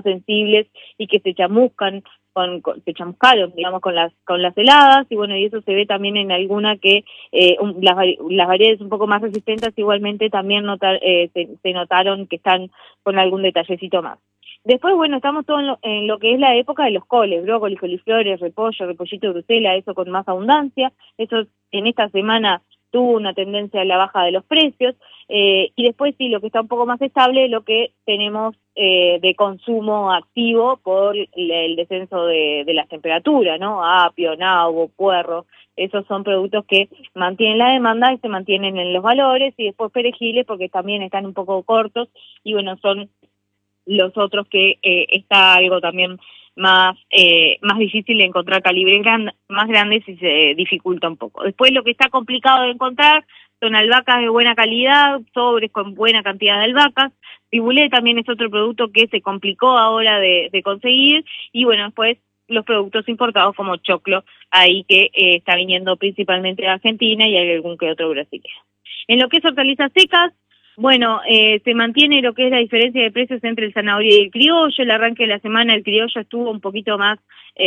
sensibles y que se chamuscan, se chamuscaron, digamos, con las heladas, y bueno, y eso se ve también en alguna que las variedades un poco más resistentes igualmente también se notaron que están con algún detallecito más. Después, bueno, estamos todos en lo que es la época de los coles, brócoli, coliflores, repollo, repollito de Bruselas, eso con más abundancia. Eso en esta semana tuvo una tendencia a la baja de los precios, y después sí, lo que está un poco más estable es lo que tenemos de consumo activo por el descenso de las temperaturas, ¿no? Apio, nabo, puerro, esos son productos que mantienen la demanda y se mantienen en los valores, y después perejiles porque también están un poco cortos, y bueno, son los otros que está algo también más difícil de encontrar calibres más grandes y se dificulta un poco. Después lo que está complicado de encontrar son albahacas de buena calidad, sobres con buena cantidad de albahacas. Cibulé también es otro producto que se complicó ahora de conseguir, y bueno, después los productos importados como choclo, ahí que está viniendo principalmente de Argentina y hay algún que otro brasileño. En lo que es hortalizas secas, bueno, se mantiene lo que es la diferencia de precios entre el zanahoria y el criollo. El arranque de la semana el criollo estuvo un poquito más,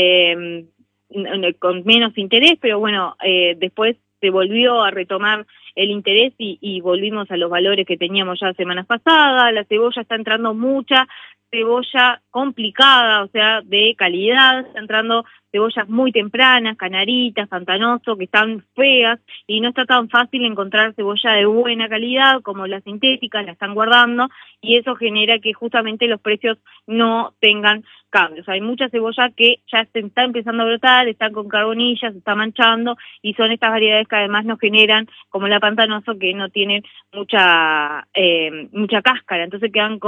con menos interés, pero bueno, después se volvió a retomar el interés y volvimos a los valores que teníamos ya semanas pasadas. La cebolla está entrando mucha cebolla complicada, o sea, de calidad, está entrando cebollas muy tempranas, canaritas, pantanoso, que están feas, y no está tan fácil encontrar cebolla de buena calidad como las sintéticas, la están guardando, y eso genera que justamente los precios no tengan cambios. Hay mucha cebolla que ya se está empezando a brotar, están con carbonillas, se está manchando, y son estas variedades que además nos generan, como la pantanoso, que no tienen mucha cáscara, entonces quedan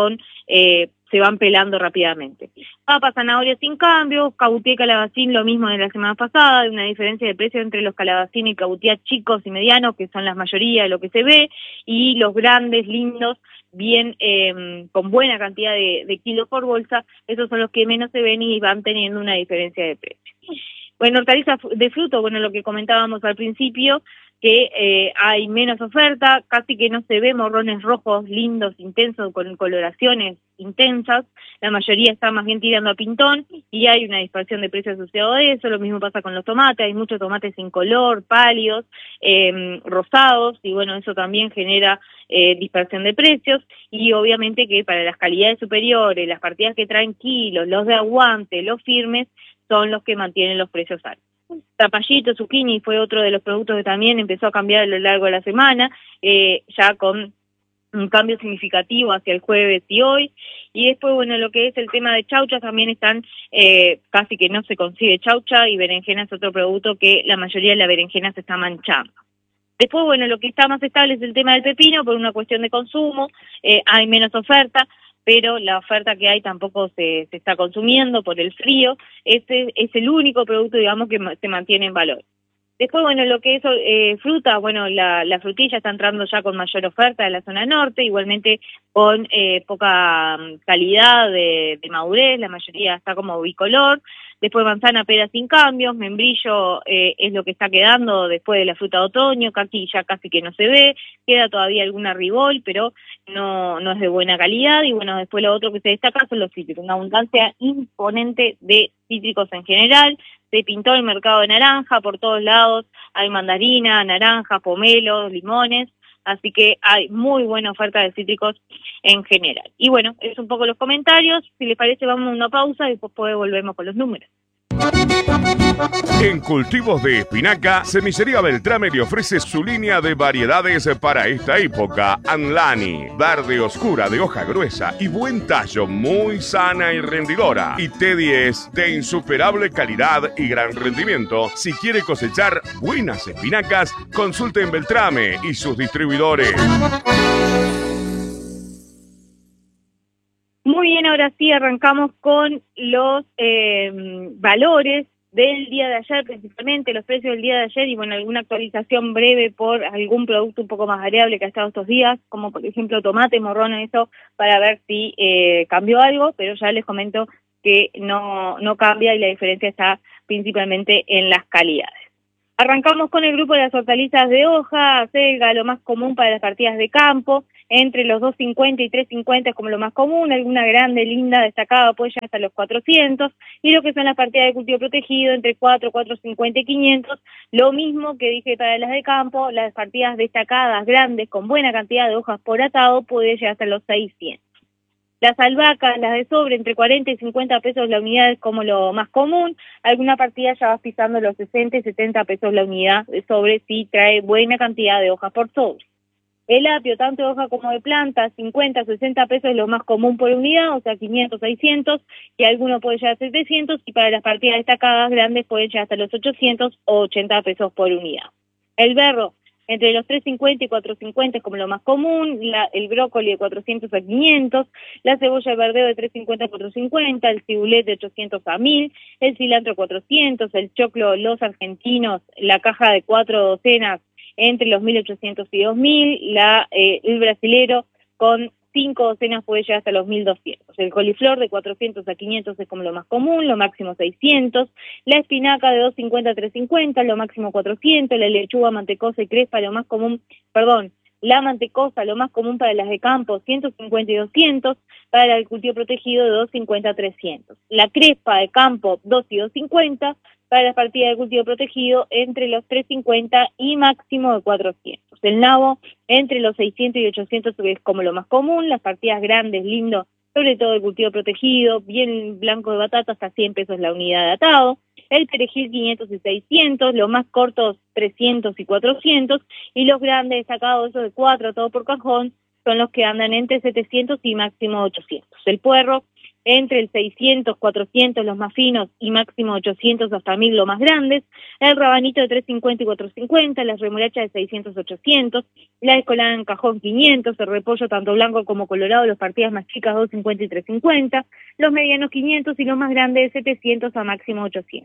se van pelando rápidamente. Papa, zanahoria sin cambio, cabutiá y calabacín lo mismo de la semana pasada, hay una diferencia de precio entre los calabacines y cabutiá chicos y medianos, que son la mayoría de lo que se ve, y los grandes, lindos, bien con buena cantidad de kilos por bolsa, esos son los que menos se ven y van teniendo una diferencia de precio. Bueno, hortalizas de fruto, bueno, lo que comentábamos al principio, que hay menos oferta, casi que no se ve morrones rojos lindos, intensos, con coloraciones intensas, la mayoría está más bien tirando a pintón, y hay una dispersión de precios asociado a eso. Lo mismo pasa con los tomates, hay muchos tomates sin color, pálidos, rosados, y bueno, eso también genera dispersión de precios, y obviamente que para las calidades superiores, las partidas que traen kilos, los de aguante, los firmes, son los que mantienen los precios altos. Zapallito, zucchini fue otro de los productos que también empezó a cambiar a lo largo de la semana, ya con un cambio significativo hacia el jueves y hoy. Y después, bueno, lo que es el tema de chauchas, también están, casi que no se consigue chaucha, y berenjena es otro producto que la mayoría de la berenjena se está manchando. Después, bueno, lo que está más estable es el tema del pepino, por una cuestión de consumo, hay menos oferta, pero la oferta que hay tampoco se está consumiendo por el frío. Ese es el único producto, digamos, que se mantiene en valor. Después, bueno, lo que es fruta, bueno, la frutilla está entrando ya con mayor oferta de la zona norte, igualmente con poca calidad de madurez, la mayoría está como bicolor. Después manzana, pera sin cambios, membrillo es lo que está quedando después de la fruta de otoño, caqui ya casi que no se ve, queda todavía alguna ribol, pero no es de buena calidad. Y bueno, después lo otro que se destaca son los cítricos, una abundancia imponente de cítricos en general. Se pintó el mercado de naranja por todos lados, hay mandarina, naranja, pomelos, limones, así que hay muy buena oferta de cítricos en general. Y bueno, es un poco los comentarios. Si les parece, vamos a una pausa y después volvemos con los números. En cultivos de espinaca, Semillería Beltrame le ofrece su línea de variedades para esta época. Anlani, verde oscura de hoja gruesa y buen tallo, muy sana y rendidora. Y T10, de insuperable calidad y gran rendimiento. Si quiere cosechar buenas espinacas, consulte en Beltrame y sus distribuidores. Muy bien, ahora sí arrancamos con los valores del día de ayer, principalmente los precios del día de ayer, y bueno, alguna actualización breve por algún producto un poco más variable que ha estado estos días, como por ejemplo tomate, morrón, eso, para ver si cambió algo, pero ya les comento que no cambia, y la diferencia está principalmente en las calidades. Arrancamos con el grupo de las hortalizas de hoja, acelga, lo más común para las partidas de campo. entre los 250 y 350 es como lo más común, alguna grande, linda, destacada puede llegar hasta los 400, y lo que son las partidas de cultivo protegido entre 450 y 500, lo mismo que dije para las de campo, las partidas destacadas, grandes, con buena cantidad de hojas por atado, puede llegar hasta los 600. Las albahacas, las de sobre, entre 40 y 50 pesos la unidad es como lo más común. Alguna partida ya va pisando los 60 y 70 pesos la unidad de sobre si trae buena cantidad de hojas por sobre. El apio, tanto de hoja como de planta, 50, 60 pesos es lo más común por unidad, o sea 500, 600, y alguno puede llegar a 700, y para las partidas destacadas grandes pueden llegar hasta los 800 o 80 pesos por unidad. El berro, entre los 350 y 450 es como lo más común, el brócoli de 400 a 500, la cebolla de verdeo de 350 a 450, el cibulet de 800 a 1000, el cilantro 400, el choclo, los argentinos, la caja de 4 docenas entre los 1800 y 2000, el brasilero con 5 docenas puede llegar hasta los 1200. El coliflor de 400 a 500 es como lo más común, lo máximo 600. La espinaca de 250 a 350, lo máximo 400. La lechuga mantecosa y crespa, lo más común, la mantecosa, lo más común para las de campo, 150 y 200. Para el cultivo protegido, de 250 a 300. La crespa de campo, 2 y 250. Para las partidas de cultivo protegido, entre los 350 y máximo de 400. El nabo, entre los 600 y 800 es como lo más común. Las partidas grandes, lindo, sobre todo el cultivo protegido, bien blanco de batata, hasta 100 pesos la unidad de atado. El perejil, 500 y 600, los más cortos, 300 y 400, y los grandes destacados, esos de 4, todo por cajón, son los que andan entre 700 y máximo 800. El puerro, entre el 600, 400 los más finos y máximo 800 hasta 1000 los más grandes, el rabanito de 350 y 450, las remolachas de 600, 800, la escolada en cajón 500, el repollo tanto blanco como colorado, las partidas más chicas 250 y 350, los medianos 500 y los más grandes de 700 a máximo 800.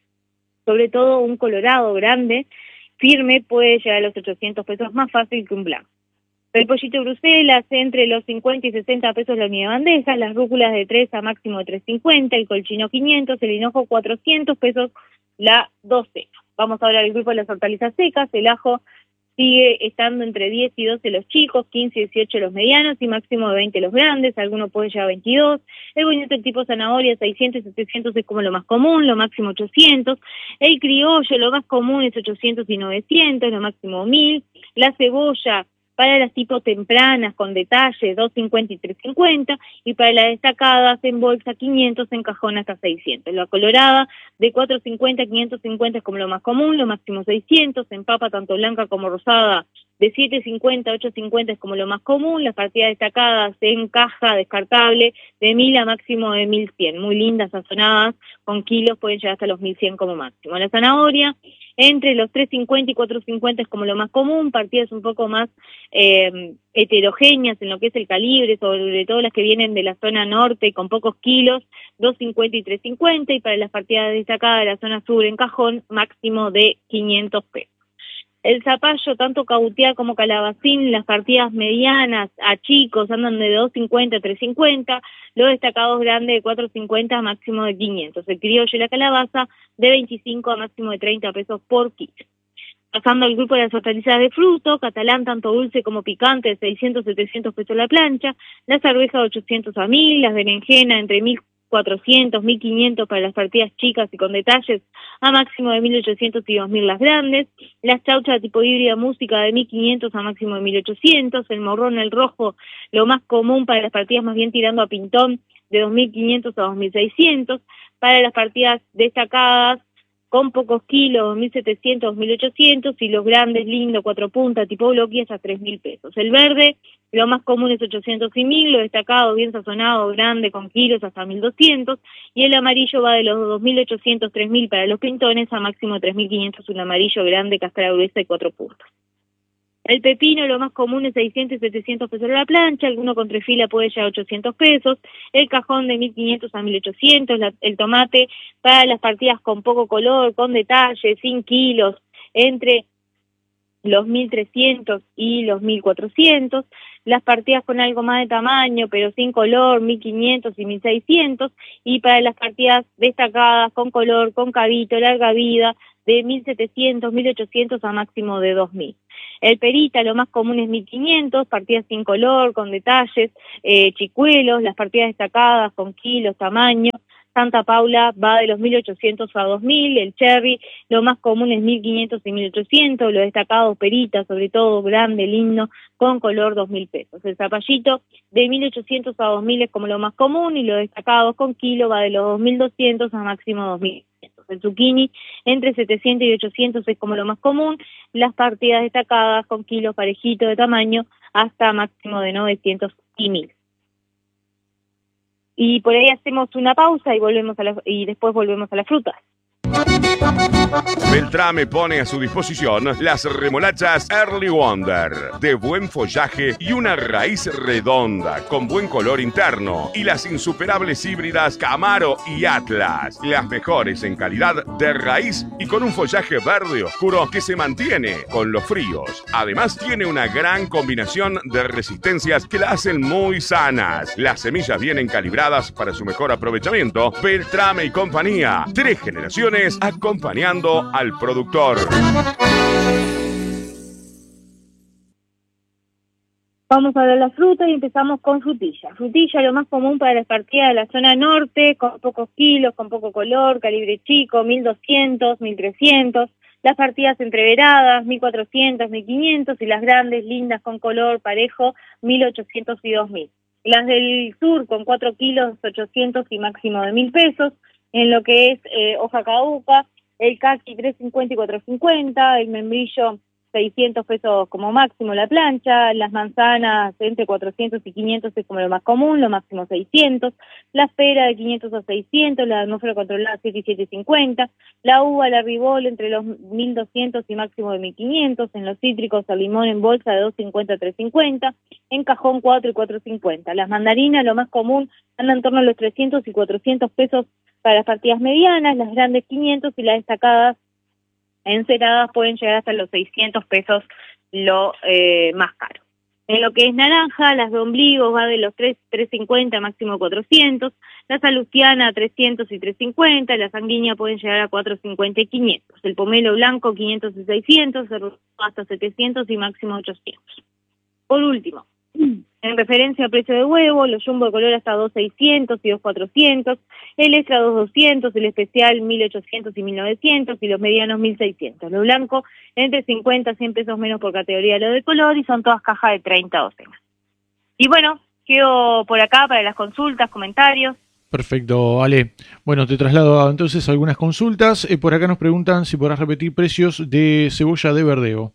Sobre todo un colorado grande, firme, puede llegar a los 800 pesos más fácil que un blanco. El pollito Bruselas, entre los 50 y 60 pesos la unidad de bandeja, las rúculas de 3 a máximo de 350, el colchino 500, el hinojo 400 pesos la docena. Vamos a hablar del grupo de las hortalizas secas. El ajo sigue estando entre 10 y 12 los chicos, 15 y 18 los medianos y máximo de 20 los grandes, alguno puede llegar a 22. El boñete tipo zanahoria, 600 y 700 es como lo más común, lo máximo 800. El criollo, lo más común es 800 y 900, lo máximo 1000. La cebolla, para las tipo tempranas, con detalle, 250 y 350, y para las destacadas, en bolsa 500, en cajón hasta 600. La colorada, de 450 a 550 es como lo más común, lo máximo 600, en papa tanto blanca como rosada, de 750 a 850 es como lo más común, las partidas destacadas en caja descartable, de 1000 a máximo de 1100, muy lindas, sazonadas, con kilos pueden llegar hasta los 1100 como máximo. La zanahoria, entre los 350 y 450 es como lo más común, partidas un poco más heterogéneas en lo que es el calibre, sobre todo las que vienen de la zona norte con pocos kilos, 250 y 350, y para las partidas destacadas de la zona sur en cajón, máximo de 500 pesos. El zapallo, tanto cabutear como calabacín, las partidas medianas a chicos andan de 250 a 350, los destacados grandes de 450 a máximo de 500. El criollo y la calabaza de 25 a máximo de 30 pesos por kilo. Pasando al grupo de las hortalizas de fruto, catalán tanto dulce como picante de 600, 700 pesos la plancha, las arvejas de 800 a 1000, las berenjenas entre 1400, 1500 para las partidas chicas y con detalles a máximo de 1800 y 2000 las grandes, las chauchas tipo híbrida música de 1500 a máximo de 1800, el morrón, el rojo, lo más común para las partidas más bien tirando a pintón de 2500 a 2600, para las partidas destacadas con pocos kilos, 2700, 2800, y los grandes, lindos, 4 puntas, tipo bloquis, a 3000 pesos. El verde, lo más común es 800 y 1000, lo destacado, bien sazonado, grande, con kilos, hasta 1200, y el amarillo va de los 2800, 3000 para los pintones, a máximo 3500, un amarillo grande, cáscara gruesa y 4 puntas. El pepino, lo más común es 600 y 700 pesos la plancha, alguno con 3 filas puede llegar a 800 pesos, el cajón de 1500 a 1800, el tomate para las partidas con poco color, con detalle, sin kilos, entre los 1300 y los 1400, las partidas con algo más de tamaño, pero sin color, 1500 y 1600, y para las partidas destacadas con color, con cabito, larga vida, de 1700, 1800 a máximo de 2000. El perita, lo más común es 1500, partidas sin color, con detalles, chicuelos, las partidas destacadas con kilos, tamaño. Santa Paula va de los 1800 a 2000, el cherry, lo más común es 1500 y 1800, los destacados perita, sobre todo grande, lindo, con color 2000 pesos. El zapallito de 1800 a 2000 es como lo más común y los destacados con kilo va de los 2200 a máximo 2000. El zucchini entre 700 y 800 es como lo más común, las partidas destacadas con kilos parejitos de tamaño hasta máximo de 900 y 1000. Y por ahí hacemos una pausa y después volvemos a las frutas. Beltrame pone a su disposición las remolachas Early Wonder, de buen follaje y una raíz redonda, con buen color interno, y las insuperables híbridas Camaro y Atlas, las mejores en calidad de raíz y con un follaje verde oscuro que se mantiene con los fríos. Además tiene una gran combinación de resistencias que la hacen muy sanas. Las semillas vienen calibradas para su mejor aprovechamiento. Beltrame y compañía, 3 generaciones acompañando al productor. Vamos a ver las frutas y empezamos con frutilla. Frutilla, lo más común para las partidas de la zona norte, con pocos kilos, con poco color, calibre chico, 1200, 1300. Las partidas entreveradas, 1400, 1500, y las grandes, lindas, con color parejo, 1800 y 2000. Las del sur, con 4 kilos, 800 y máximo de 1000 pesos. En lo que es hoja caduca, el caqui 350 y 450, el membrillo 600 pesos como máximo la plancha, las manzanas entre 400 y 500 es como lo más común, lo máximo 600, la pera de 500 a 600, la atmósfera controlada 7 y 750, la uva, la ribol entre los 1200 y máximo de 1500, en los cítricos el limón en bolsa de 250 a 350, en cajón 4 y 450, las mandarinas lo más común andan en torno a los 300 y 400 pesos para las partidas medianas, las grandes 500 y las destacadas enceradas pueden llegar hasta los 600 pesos, lo más caro. En lo que es naranja, las de ombligo va de los 350 máximo 400, la salustiana 300 y 350, la sanguínea pueden llegar a 450 y 500, el pomelo blanco 500 y 600, el hasta 700 y máximo 800. Por último, en referencia a precio de huevo, los jumbo de color hasta 2.600 y 2.400, el extra 2.200, el especial 1.800 y 1.900 y los medianos 1.600. Lo blanco entre 50 a 100 pesos menos por categoría de lo de color y son todas cajas de 30 docenas. Y bueno, quedo por acá para las consultas, comentarios. Perfecto, Ale. Bueno, te traslado entonces a algunas consultas. Por acá nos preguntan si podrás repetir precios de cebolla de verdeo.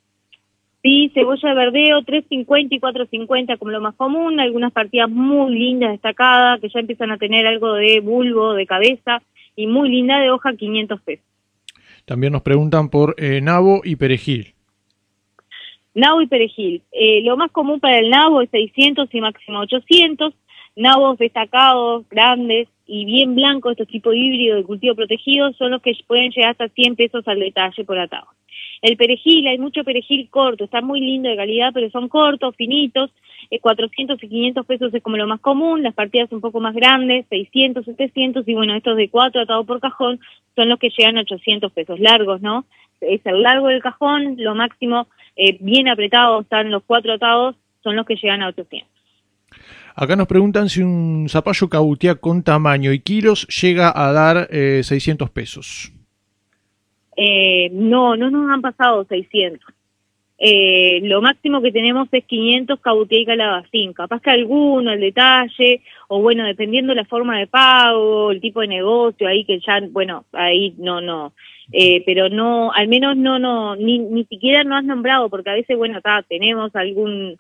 Sí, cebolla de verdeo, 3.50 y 4.50 como lo más común, algunas partidas muy lindas, destacadas, que ya empiezan a tener algo de bulbo, de cabeza, y muy linda de hoja, 500 pesos. También nos preguntan por nabo y perejil. Nabo y perejil, lo más común para el nabo es 600 y máximo 800, nabos destacados, grandes y bien blancos, estos tipos híbridos de cultivo protegido, son los que pueden llegar hasta 100 pesos al detalle por atado. El perejil, hay mucho perejil corto, está muy lindo de calidad, pero son cortos, finitos, 400 y 500 pesos es como lo más común, las partidas un poco más grandes, 600, 700, y bueno, estos de 4 atados por cajón son los que llegan a 800 pesos, largos, ¿no? Es el largo del cajón, lo máximo, bien apretado, están los 4 atados, son los que llegan a 800. Acá nos preguntan si un zapallo cabutea con tamaño y kilos llega a dar 600 pesos. No nos han pasado 600. Lo máximo que tenemos es 500 cabutea y calabacín. Capaz que alguno, el detalle, o bueno, dependiendo la forma de pago, el tipo de negocio, ahí que ya, bueno, ahí no. Pero no, al menos no, ni siquiera no has nombrado, porque a veces, bueno, tenemos algún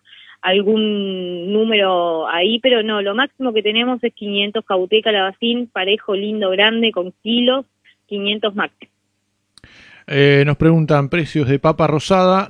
número ahí, pero no, lo máximo que tenemos es 500 cabutea y calabacín, parejo, lindo, grande, con kilos, 500 máximo. Nos preguntan precios de papa rosada,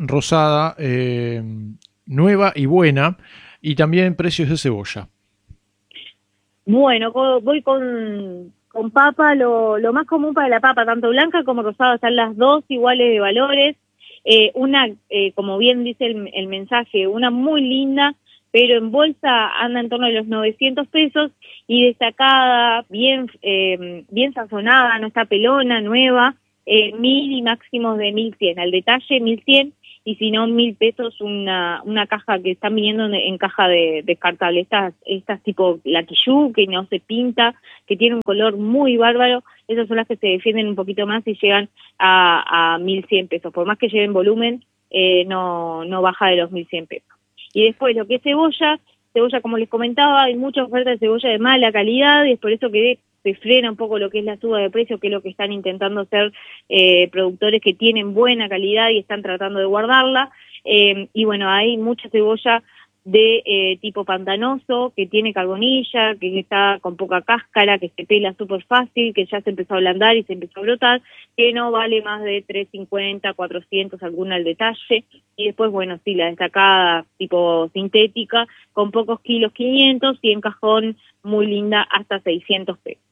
nueva y buena, y también precios de cebolla. Bueno, voy con papa, lo más común para la papa, tanto blanca como rosada, están las dos iguales de valores. Una, como bien dice el mensaje, una muy linda, pero en bolsa anda en torno a los 900 pesos y destacada, bien sazonada, no está pelona, nueva, 1.000 y máximos de 1.100, al detalle 1.100 y si no 1.000 pesos una caja que están viniendo en caja descartable, estas tipo la Quillú, que no se pinta, que tiene un color muy bárbaro, esas son las que se defienden un poquito más y llegan a 1.100 pesos, por más que lleven volumen, no baja de los 1.100 pesos. Y después lo que es cebolla como les comentaba, hay mucha oferta de cebolla de mala calidad y es por eso que se frena un poco lo que es la suba de precio, que es lo que están intentando hacer productores que tienen buena calidad y están tratando de guardarla. Y bueno, hay mucha cebolla de tipo pantanoso, que tiene carbonilla, que está con poca cáscara, que se pela súper fácil, que ya se empezó a ablandar y se empezó a brotar, que no vale más de 350, 400, alguna al detalle. Y después, bueno, sí, la destacada tipo sintética, con pocos kilos 500 y en cajón muy linda hasta 600 pesos.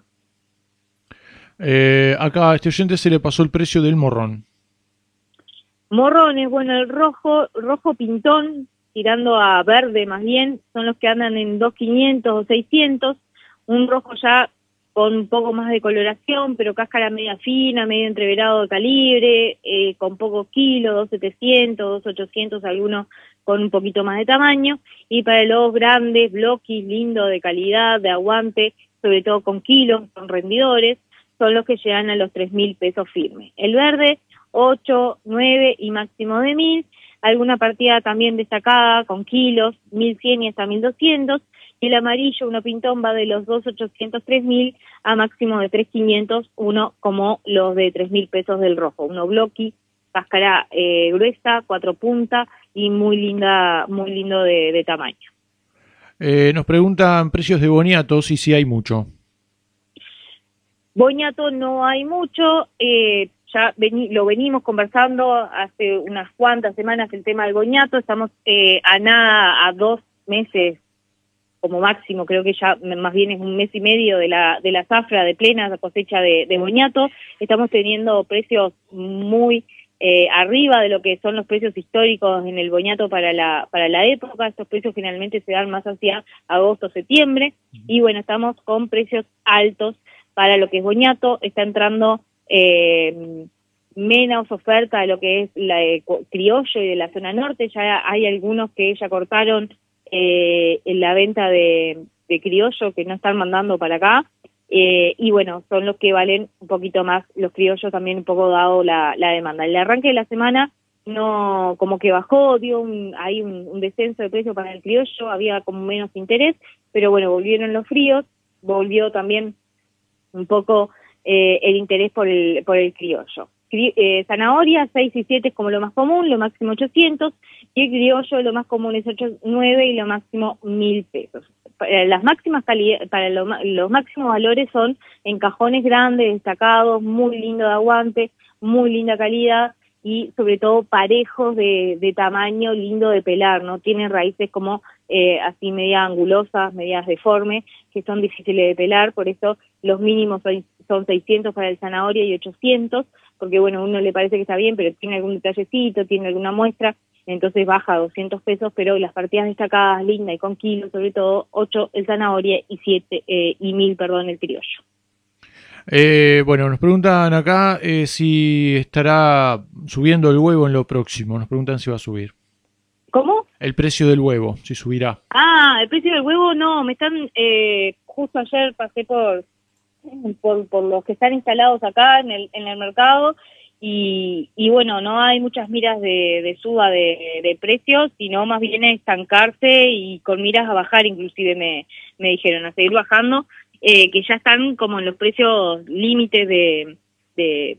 Acá a este oyente se le pasó el precio del morrón. Morrones, bueno, el rojo pintón, tirando a verde más bien, son los que andan en 2.500 o 600, un rojo ya con un poco más de coloración, pero cáscara media fina, medio entreverado de calibre, con pocos kilos, 2.700, 2.800, algunos con un poquito más de tamaño, y para los grandes, bloquis, lindo, de calidad, de aguante, sobre todo con kilos, con rendidores, son los que llegan a los 3.000 pesos firmes. El verde, 8, 9 y máximo de 1.000, alguna partida también destacada con kilos, 1.100 y hasta 1.200, y el amarillo, uno pintón, va de los 2.800, 3.000 a máximo de 3.500, uno como los de 3.000 pesos del rojo, uno bloqui, cáscara gruesa, 4 puntas y muy lindo de tamaño. Nos preguntan precios de boniatos y si hay mucho. Boñato no hay mucho, lo venimos conversando hace unas cuantas semanas el tema del boñato, estamos a 2 meses como máximo, creo que ya más bien es 1 mes y medio de la zafra de plena cosecha de boñato, estamos teniendo precios muy arriba de lo que son los precios históricos en el boñato para la época, estos precios finalmente se dan más hacia agosto, septiembre, y bueno, estamos con precios altos para lo que es boñato, está entrando menos oferta de lo que es la criollo y de la zona norte, ya hay algunos que ya cortaron en la venta de criollo que no están mandando para acá, y bueno, son los que valen un poquito más, los criollos también un poco dado la demanda. El arranque de la semana no, como que bajó, hay un descenso de precio para el criollo, había como menos interés, pero bueno, volvieron los fríos, volvió también un poco el interés por el criollo. Zanahoria 6 y 7 es como lo más común, lo máximo 800, y el criollo lo más común es 8, 9 y lo máximo 1.000 pesos. Las máximas los máximos valores son en cajones grandes, destacados, muy lindo de aguante, muy linda calidad y sobre todo parejos de tamaño, lindo de pelar, no tienen raíces como así medias angulosas, medias deformes, que son difíciles de pelar, por eso los mínimos son 600 para el zanahoria y 800, porque bueno, a uno le parece que está bien, pero tiene algún detallecito, tiene alguna muestra, entonces baja a 200 pesos, pero las partidas destacadas, linda y con kilos, sobre todo 8 el zanahoria y 1.000, perdón, el criollo. Bueno, nos preguntan acá si estará subiendo el huevo en lo próximo, nos preguntan si va a subir. ¿Cómo? El precio del huevo, si subirá. El precio del huevo no, me están, justo ayer pasé por los que están instalados acá en el mercado y bueno, no hay muchas miras de suba de precios, sino más bien a estancarse y con miras a bajar, inclusive me dijeron, a seguir bajando, que ya están como en los precios límites de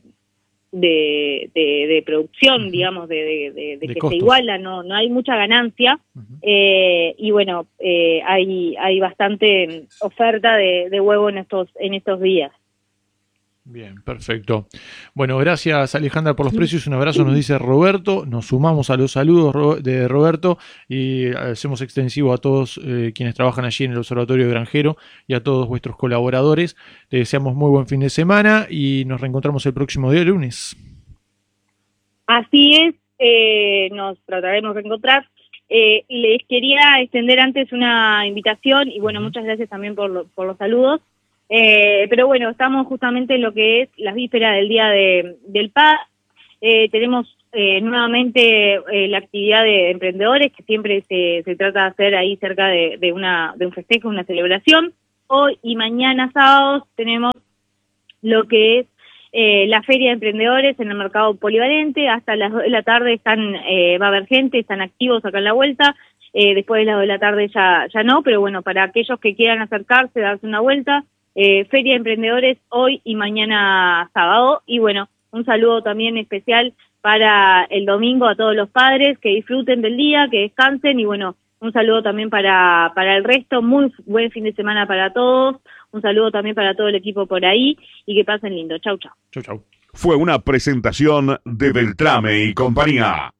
producción, digamos, de que costos. se iguala, no hay mucha ganancia, y bueno, hay bastante oferta de huevo en estos días. Bien, perfecto. Bueno, gracias Alejandra por los precios, un abrazo, nos dice Roberto, nos sumamos a los saludos de Roberto y hacemos extensivo a todos quienes trabajan allí en el Observatorio Granjero y a todos vuestros colaboradores. Te deseamos muy buen fin de semana y nos reencontramos el próximo día lunes. Así es, nos trataremos de encontrar. Les quería extender antes una invitación y bueno, muchas gracias también por los saludos. Pero bueno, estamos justamente en lo que es las vísperas del Día del Padre. Tenemos nuevamente la actividad de emprendedores que siempre se trata de hacer ahí cerca de un festejo, una celebración. Hoy y mañana sábados tenemos lo que es la Feria de Emprendedores en el Mercado Polivalente. Hasta las 2 de la tarde va a haber gente, están activos acá en la vuelta. Después de las 2 de la tarde ya no, pero bueno, para aquellos que quieran acercarse, darse una vuelta, Feria de Emprendedores hoy y mañana sábado. Y bueno, un saludo también especial para el domingo a todos los padres, que disfruten del día, que descansen y bueno, un saludo también para el resto, muy buen fin de semana para todos, un saludo también para todo el equipo por ahí y que pasen lindo. Chau, chau. Chau, chau. Fue una presentación de Beltrame y compañía.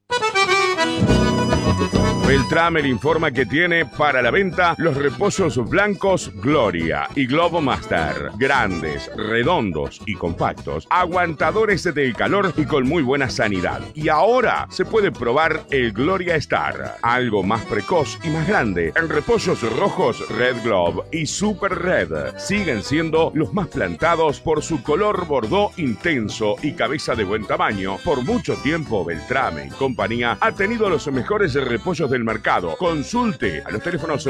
Beltrame le informa que tiene para la venta los repollos blancos Gloria y Globo Master. Grandes, redondos y compactos, aguantadores del calor y con muy buena sanidad. Y ahora se puede probar el Gloria Star, algo más precoz y más grande, en repollos rojos Red Globe y Super Red. Siguen siendo los más plantados por su color bordó intenso y cabeza de buen tamaño. Por mucho tiempo Beltrame y compañía ha tenido los mejores repollos del mercado. Consulte a los teléfonos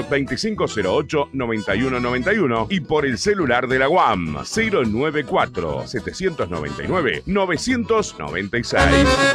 2508-9191 y por el celular de la UAM 094-799-996.